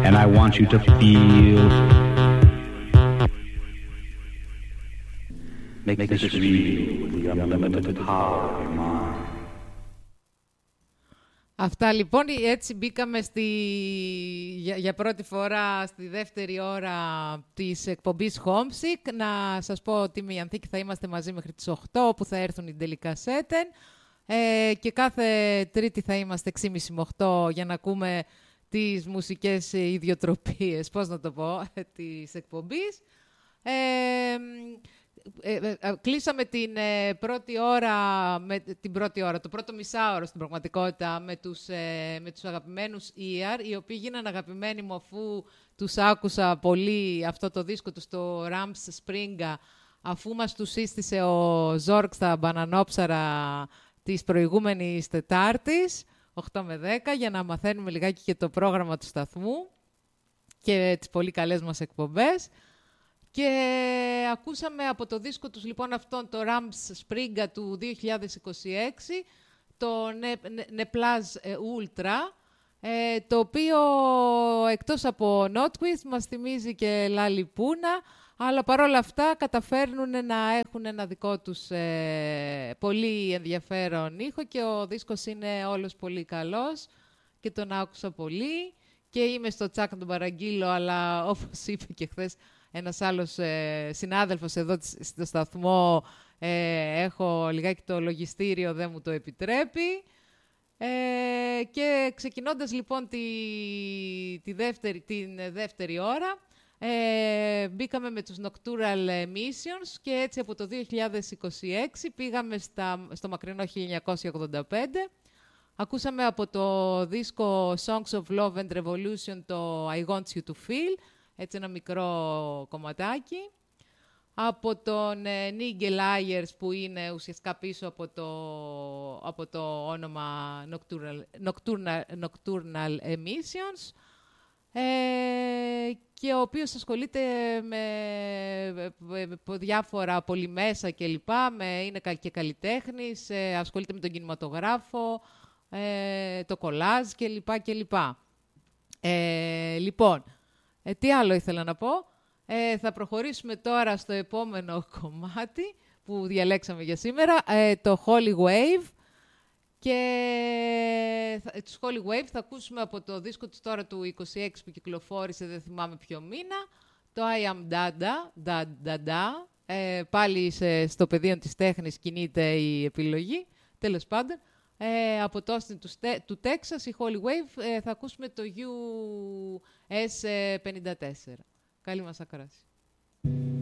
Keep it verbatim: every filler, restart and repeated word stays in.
and I want you to feel. Make this real with the unlimited power of your mind. Αυτά λοιπόν, έτσι μπήκαμε στη, για, για πρώτη φορά στη δεύτερη ώρα της εκπομπής Homesick. Να σας πω ότι με η Ανθήκη θα είμαστε μαζί μέχρι τις οκτώ, όπου θα έρθουν οι Delicatessen. Ε, και κάθε Τρίτη θα είμαστε έξι και μισή με οκτώ για να ακούμε τις μουσικές ιδιοτροπίες, πώς να το πω, της εκπομπής. Ε, Ε, ε, κλείσαμε την ε, πρώτη ώρα, με, την πρώτη ώρα, το πρώτο μισάωρο στην πραγματικότητα με τους, ε, με τους αγαπημένους ι αρ, οι οποίοι γίναν αγαπημένοι μου αφού τους άκουσα πολύ αυτό το δίσκο του στο Rams Springa, αφού μας τους σύστησε ο Ζόρκ στα μπανανόψαρα της προηγούμενης Τετάρτης, οκτώ με δέκα, για να μαθαίνουμε λιγάκι και το πρόγραμμα του σταθμού και τις πολύ καλές μας εκπομπές. Και ακούσαμε από το δίσκο τους λοιπόν αυτόν το Rams Springa του δύο χιλιάδες είκοσι έξι, το Neplaz Ultra, ε, το οποίο εκτός από Notwist μας θυμίζει και Lali Puna, αλλά παρόλα αυτά καταφέρνουν να έχουν ένα δικό τους ε, πολύ ενδιαφέρον ήχο και ο δίσκος είναι όλος πολύ καλός και τον άκουσα πολύ και είμαι στο τσάκ να τον παραγγείλω, αλλά όπως είπε και χθες ένας άλλος ε, συνάδελφος εδώ στο σταθμό, ε, έχω λιγάκι το λογιστήριο, δεν μου το επιτρέπει. Ε, και ξεκινώντας λοιπόν τη, τη δεύτερη, την δεύτερη ώρα, ε, μπήκαμε με τους Nocturnal Emissions και έτσι από το δύο χιλιάδες είκοσι έξι πήγαμε στα, στο μακρινό χίλια εννιακόσια ογδόντα πέντε. Ακούσαμε από το δίσκο Songs of Love and Revolution το I Want You to Feel, έτσι ένα μικρό κομματάκι. Από τον ε, Nigel Ayers που είναι ουσιαστικά πίσω από το, από το όνομα Nocturnal, Nocturnal, Nocturnal Emissions, ε, και ο οποίος ασχολείται με, με, με διάφορα πολυμέσα κλπ. Είναι και καλλιτέχνης, ε, ασχολείται με τον κινηματογράφο, ε, το κολάζ κλπ. κλπ. Ε, λοιπόν, Ε, τι άλλο ήθελα να πω. Ε, θα προχωρήσουμε τώρα στο επόμενο κομμάτι που διαλέξαμε για σήμερα, ε, το Holy Wave. Και θα, τους Holy Wave θα ακούσουμε από το δίσκο τους τώρα του είκοσι έξι που κυκλοφόρησε, δεν θυμάμαι ποιο μήνα, το I Am Dada, da, da, da. Ε, πάλι σε, στο πεδίο της τέχνης κινείται η επιλογή, τέλος πάντων. Ε, από το Austin του, του Texas, η Holy Wave, ε, θα ακούσουμε το γιου ες πενήντα τέσσερα. Καλή μας ακράση.